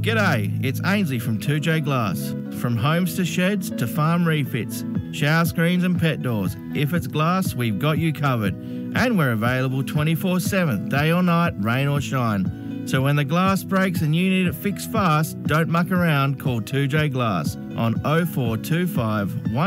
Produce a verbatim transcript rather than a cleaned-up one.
G'day, it's Ainsley from two J Glass. From homes to sheds to farm refits, shower screens and pet doors. If it's glass, we've got you covered. And we're available twenty-four seven, day or night, rain or shine. So when the glass breaks and you need it fixed fast, don't muck around, call two J Glass on oh four two five one